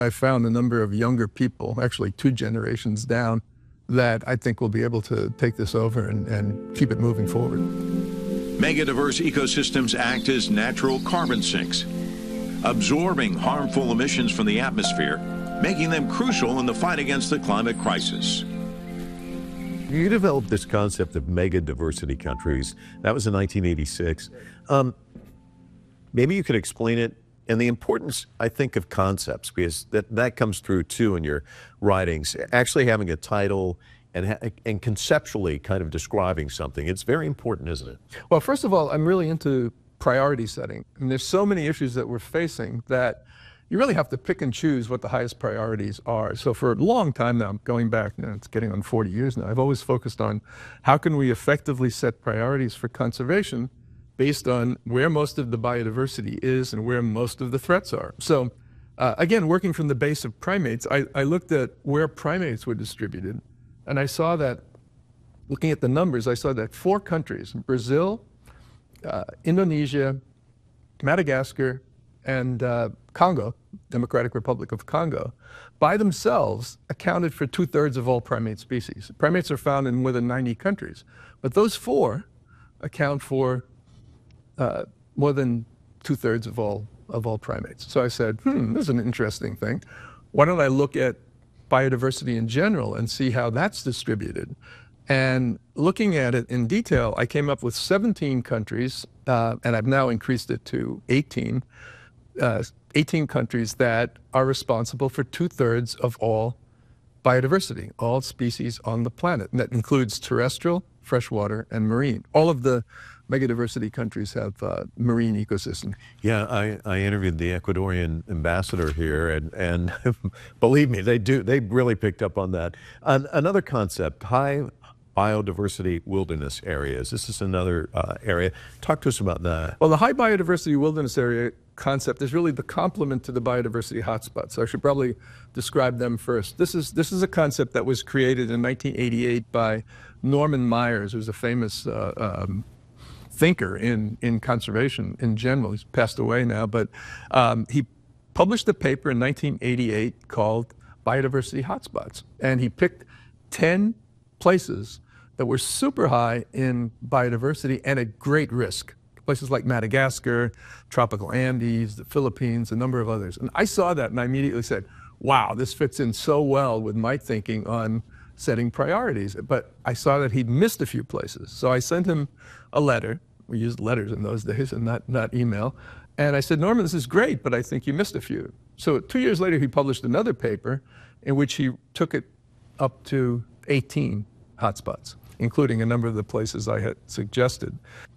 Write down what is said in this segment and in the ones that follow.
I found a number of younger people, actually 2 generations down, that I think will be able to take this over and keep it moving forward. Megadiverse ecosystems act as natural carbon sinks, absorbing harmful emissions from the atmosphere, making them crucial in the fight against the climate crisis. You developed this concept of megadiversity countries. That was in 1986. Maybe you could explain it and the importance, I think, of concepts, because that comes through too in your writings. Actually having a title and conceptually kind of describing something. It's very important, isn't it? Well, first of all, I'm really into priority setting. And there's so many issues that we're facing that you really have to pick and choose what the highest priorities are. So for a long time now, going back, it's getting on 40 years now, I've always focused on how can we effectively set priorities for conservation based on where most of the biodiversity is and where most of the threats are. So again, working from the base of primates, I looked at where primates were distributed, and I saw that, looking at the numbers, I saw that 4 countries, Brazil, Indonesia, Madagascar, and Congo, Democratic Republic of Congo, by themselves accounted for 2/3 of all primate species. Primates are found in more than 90 countries, but those 4 account for more than 2/3 of all primates. So I said, this is an interesting thing. Why don't I look at biodiversity in general and see how that's distributed? And looking at it in detail, I came up with 17 countries, and I've now increased it to 18 countries that are responsible for 2/3 of all biodiversity, all species on the planet. And that includes terrestrial, freshwater, and marine. All of the megadiversity countries have marine ecosystem. Yeah, I interviewed the Ecuadorian ambassador here, and believe me, they really picked up on that. Another concept, high biodiversity wilderness areas. This is another area. Talk to us about that. Well, the high biodiversity wilderness area concept is really the complement to the biodiversity hotspots. So I should probably describe them first. This is a concept that was created in 1988 by Norman Myers, who's a famous thinker in conservation in general. He's passed away now, but he published a paper in 1988 called Biodiversity Hotspots, and he picked 10 places that were super high in biodiversity and at great risk. Places like Madagascar, tropical Andes, the Philippines, a number of others. And I saw that and I immediately said, wow, this fits in so well with my thinking on setting priorities. But I saw that he'd missed a few places. So I sent him a letter. We used letters in those days and not email. And I said, Norman, this is great, but I think you missed a few. So 2 years later, he published another paper in which he took it up to 18 hotspots, including a number of the places I had suggested.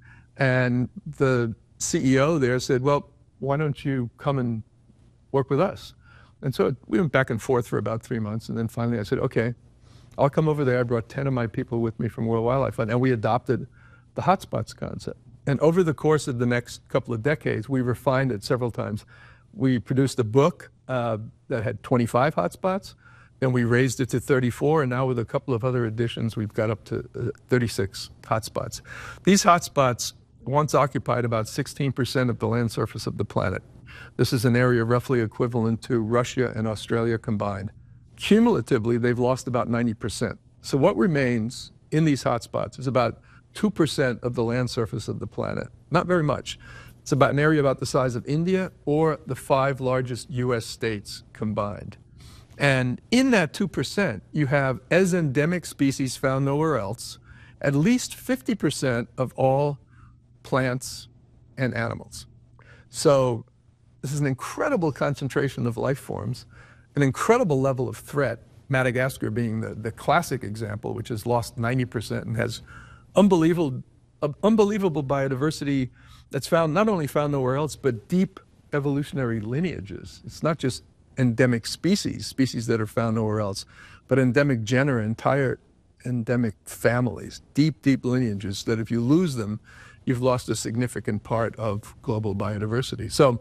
And the CEO there said, well, why don't you come and work with us? And so we went back and forth for about 3 months. And then finally I said, okay, I'll come over there. I brought 10 of my people with me from World Wildlife Fund, and we adopted the hotspots concept. And over the course of the next couple of decades, we refined it several times. We produced a book that had 25 hotspots. Then we raised it to 34, and now with a couple of other additions, we've got up to 36 hotspots. These hotspots once occupied about 16% of the land surface of the planet. This is an area roughly equivalent to Russia and Australia combined. Cumulatively, they've lost about 90%. So what remains in these hotspots is about 2% of the land surface of the planet. Not very much. It's about an area about the size of India or the 5 largest US states combined. And in that 2%, you have, as endemic species found nowhere else, at least 50% of all plants and animals. So this is an incredible concentration of life forms, an incredible level of threat, Madagascar being the classic example, which has lost 90% and has unbelievable biodiversity that's not only found nowhere else, but deep evolutionary lineages. It's not just endemic species that are found nowhere else, but endemic genera, entire endemic families, deep lineages that if you lose them, you've lost a significant part of global biodiversity. So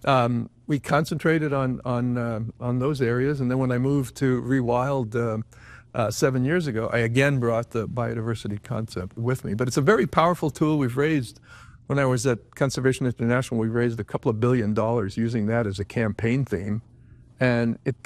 we concentrated on those areas, and then when I moved to Rewild 7 years ago, I again brought the biodiversity concept with me. But it's a very powerful tool. We've raised, when I was at Conservation International, we raised a couple of $1 billion using that as a campaign theme. and it